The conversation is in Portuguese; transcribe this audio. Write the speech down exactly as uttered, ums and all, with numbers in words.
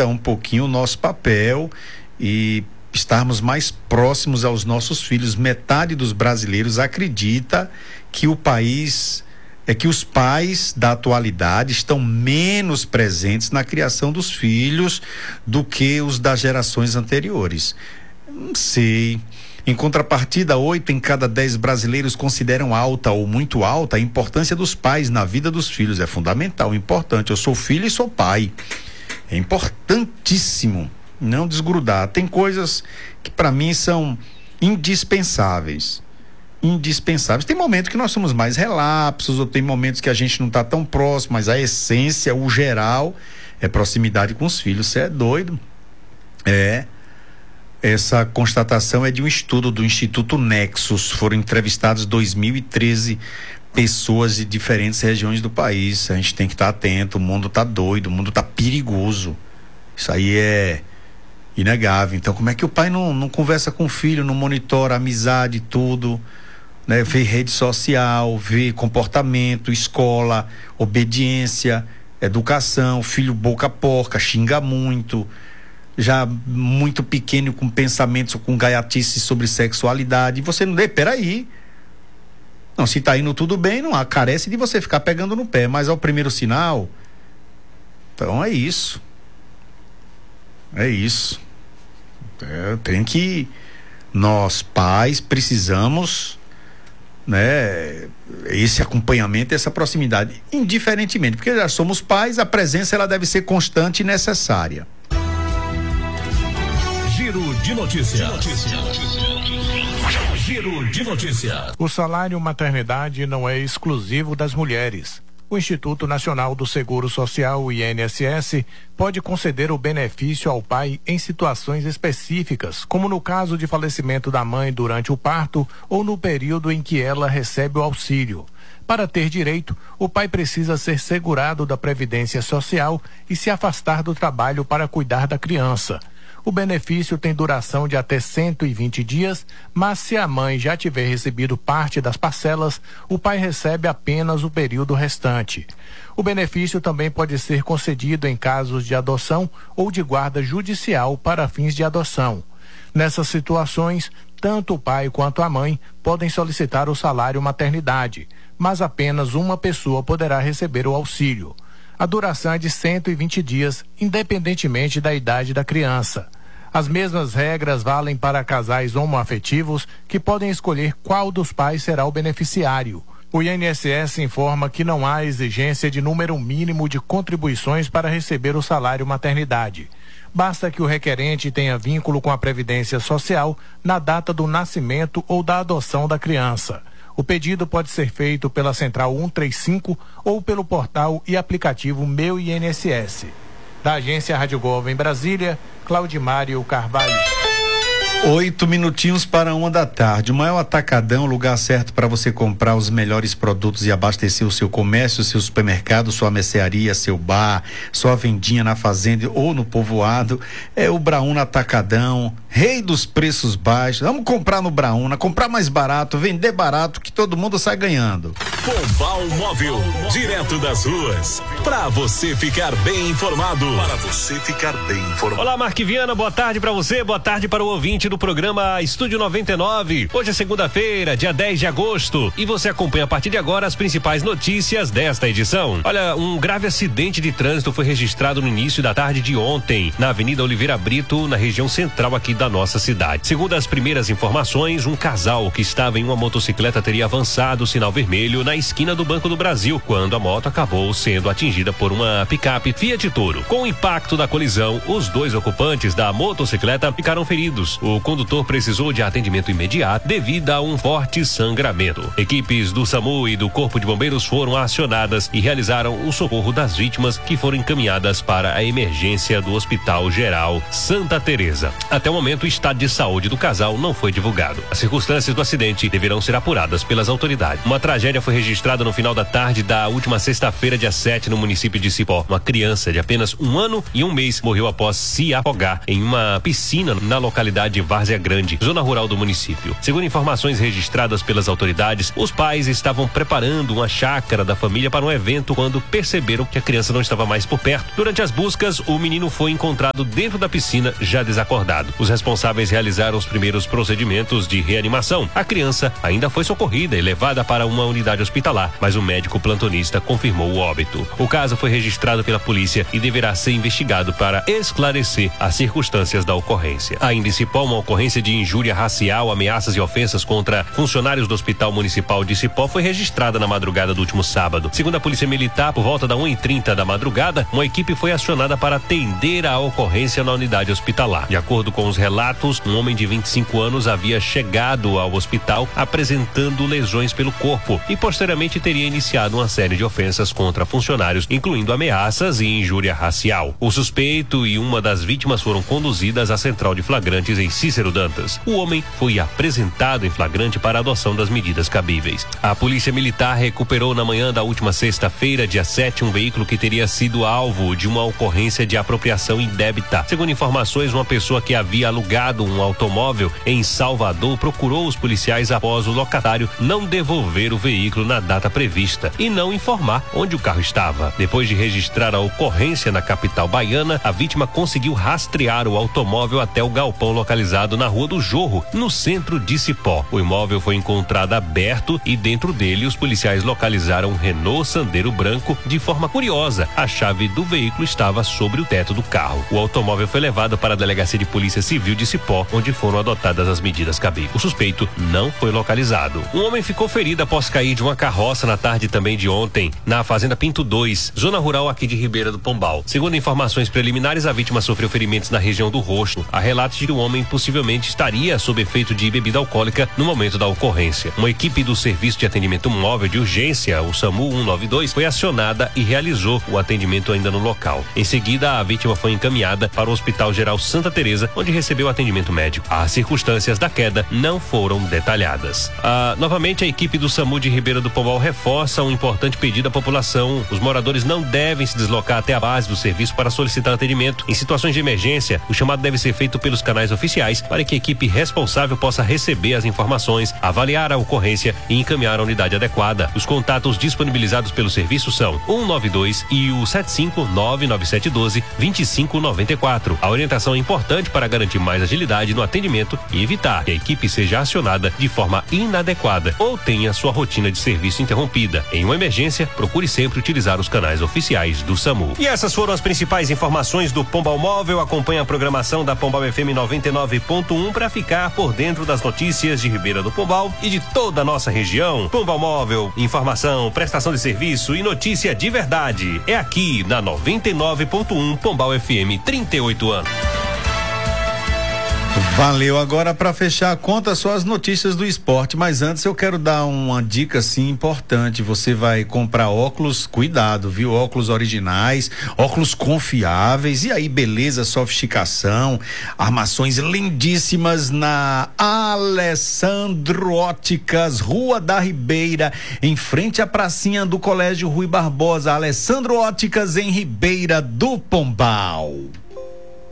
mudar um pouquinho o nosso papel e estarmos mais próximos aos nossos filhos. Metade dos brasileiros acredita que o país, é que os pais da atualidade estão menos presentes na criação dos filhos do que os das gerações anteriores. Não sei. Em contrapartida, oito em cada dez brasileiros consideram alta ou muito alta a importância dos pais na vida dos filhos. É fundamental, importante. Eu sou filho e sou pai. É importantíssimo não desgrudar. Tem coisas que para mim são indispensáveis. Indispensáveis. Tem momentos que nós somos mais relapsos, ou tem momentos que a gente não está tão próximo, mas a essência, o geral, é proximidade com os filhos. Você é doido? É. Essa constatação é de um estudo do Instituto Nexus. Foram entrevistados dois mil e treze pessoas de diferentes regiões do país. A gente tem que estar atento. O mundo está doido, o mundo está perigoso. Isso aí é inegável. Então, como é que o pai não, não conversa com o filho, não monitora a amizade, tudo, né? Vê rede social, vê comportamento, escola, obediência, educação, filho boca porca, xinga muito, já muito pequeno, com pensamentos, com gaiatice sobre sexualidade. E você não dê, peraí. Não, se tá indo tudo bem, não há, carece de você ficar pegando no pé, mas ao primeiro sinal, então é isso. É isso. É, tem que, nós pais precisamos, né, esse acompanhamento, essa proximidade, indiferentemente, porque já somos pais, a presença ela deve ser constante e necessária. Giro de notícias. Giro de notícias. O salário maternidade não é exclusivo das mulheres. O Instituto Nacional do Seguro Social, o I N S S, pode conceder o benefício ao pai em situações específicas, como no caso de falecimento da mãe durante o parto ou no período em que ela recebe o auxílio. Para ter direito, o pai precisa ser segurado da Previdência Social e se afastar do trabalho para cuidar da criança. O benefício tem duração de até cento e vinte dias, mas se a mãe já tiver recebido parte das parcelas, o pai recebe apenas o período restante. O benefício também pode ser concedido em casos de adoção ou de guarda judicial para fins de adoção. Nessas situações, tanto o pai quanto a mãe podem solicitar o salário maternidade, mas apenas uma pessoa poderá receber o auxílio. A duração é de cento e vinte dias, independentemente da idade da criança. As mesmas regras valem para casais homoafetivos que podem escolher qual dos pais será o beneficiário. O I N S S informa que não há exigência de número mínimo de contribuições para receber o salário maternidade. Basta que o requerente tenha vínculo com a Previdência Social na data do nascimento ou da adoção da criança. O pedido pode ser feito pela Central cento e trinta e cinco ou pelo portal e aplicativo Meu I N S S. Da agência Rádio Gov em Brasília, Claudimário Carvalho. Oito minutinhos para uma da tarde. O maior atacadão, lugar certo para você comprar os melhores produtos e abastecer o seu comércio, seu supermercado, sua mercearia, seu bar, sua vendinha na fazenda ou no povoado, é o Brauna Atacadão, rei dos preços baixos. Vamos comprar no Brauna, comprar mais barato, vender barato, que todo mundo sai ganhando. Pombal Móvel, direto das ruas, para você ficar bem informado. Para você ficar bem informado. Olá, Mark Viana, boa tarde para você, boa tarde para o ouvinte do programa Estúdio noventa e nove. Hoje é segunda-feira, dia dez de agosto, e você acompanha a partir de agora as principais notícias desta edição. Olha, um grave acidente de trânsito foi registrado no início da tarde de ontem, na Avenida Oliveira Brito, na região central aqui da nossa cidade. Segundo as primeiras informações, um casal que estava em uma motocicleta teria avançado o sinal vermelho na esquina do Banco do Brasil, quando a moto acabou sendo atingida por uma picape Fiat Toro. Com o impacto da colisão, os dois ocupantes da motocicleta ficaram feridos. O condutor precisou de atendimento imediato devido a um forte sangramento. Equipes do SAMU e do Corpo de Bombeiros foram acionadas e realizaram o socorro das vítimas, que foram encaminhadas para a emergência do Hospital Geral Santa Teresa. Até o momento, o estado de saúde do casal não foi divulgado. As circunstâncias do acidente deverão ser apuradas pelas autoridades. Uma tragédia foi registrada no final da tarde da última sexta-feira, dia sete, no município de Cipó. Uma criança de apenas um ano e um mês morreu após se afogar em uma piscina na localidade de Várzea Grande, zona rural do município. Segundo informações registradas pelas autoridades, os pais estavam preparando uma chácara da família para um evento quando perceberam que a criança não estava mais por perto. Durante as buscas, o menino foi encontrado dentro da piscina, já desacordado. Os responsáveis realizaram os primeiros procedimentos de reanimação. A criança ainda foi socorrida e levada para uma unidade hospitalar, mas o médico plantonista confirmou o óbito. O caso foi registrado pela polícia e deverá ser investigado para esclarecer as circunstâncias da ocorrência. Ainda em Cipó, uma ocorrência de injúria racial, ameaças e ofensas contra funcionários do Hospital Municipal de Cipó foi registrada na madrugada do último sábado. Segundo a Polícia Militar, por volta da uma e trinta da madrugada, uma equipe foi acionada para atender a ocorrência na unidade hospitalar. De acordo com os relatos, um homem de vinte e cinco anos havia chegado ao hospital apresentando lesões pelo corpo e posteriormente teria iniciado uma série de ofensas contra funcionários, incluindo ameaças e injúria racial. O suspeito e uma das vítimas foram conduzidas à central de flagrantes em Cícero Dantas. O homem foi apresentado em flagrante para a adoção das medidas cabíveis. A Polícia Militar recuperou na manhã da última sexta-feira, dia sete, um veículo que teria sido alvo de uma ocorrência de apropriação indébita. Segundo informações, uma pessoa que havia alugado um automóvel em Salvador procurou os policiais após o locatário não devolver o veículo na data prevista e não informar onde o carro estava. Depois de registrar a ocorrência na capital baiana, a vítima conseguiu rastrear o automóvel até o galpão localizado na Rua do Jorro, no centro de Cipó. O imóvel foi encontrado aberto e dentro dele os policiais localizaram um Renault Sandero branco. De forma curiosa, a chave do veículo estava sobre o teto do carro. O automóvel foi levado para a Delegacia de Polícia Civil de Cipó, onde foram adotadas as medidas cabíveis. O suspeito não foi localizado. Um homem ficou ferido após cair de uma carroça na tarde também de ontem, na Fazenda Pinto dois, zona rural aqui de Ribeira do Pombal. Segundo informações preliminares, a vítima sofreu ferimentos na região do rosto. Há relatos de que o homem possivelmente estaria sob efeito de bebida alcoólica no momento da ocorrência. Uma equipe do Serviço de Atendimento Móvel de Urgência, o SAMU cento e noventa e dois, foi acionada e realizou o atendimento ainda no local. Em seguida, a vítima foi encaminhada para o Hospital Geral Santa Teresa, onde recebeu atendimento médico. As circunstâncias da queda não foram detalhadas. Ah, novamente, a equipe do SAMU de Ribeira do Pombal reforça um importante pedido à população. Os moradores não devem se deslocar até a base do serviço para solicitar atendimento. Em situações de emergência, o chamado deve ser feito pelos canais oficiais para que a equipe responsável possa receber as informações, avaliar a ocorrência e encaminhar a unidade adequada. Os contatos disponibilizados pelo serviço são cento e noventa e dois e o sete cinco nove nove sete um dois dois cinco nove quatro. A orientação é importante para garantir mais agilidade no atendimento e evitar que a equipe seja acionada de forma inadequada ou tenha sua rotina de serviço interrompida. Em uma emergência, procure sempre utilizar os canais oficiais do SAMU. E essas foram as principais informações do Pombal Móvel. Acompanhe a programação da Pombal F M noventa e nove ponto um para ficar por dentro das notícias de Ribeira do Pombal e de toda a nossa região. Pombal Móvel, informação, prestação de serviço e notícia de verdade. É aqui na noventa e nove ponto um Pombal F M, trinta e oito anos. Valeu. Agora, para fechar a conta, só as notícias do esporte, mas antes eu quero dar uma dica assim importante. Você vai comprar óculos, cuidado, viu? Óculos originais, óculos confiáveis, e aí beleza, sofisticação, armações lindíssimas na Alessandro Óticas, Rua da Ribeira, em frente à pracinha do Colégio Rui Barbosa. Alessandro Óticas, em Ribeira do Pombal.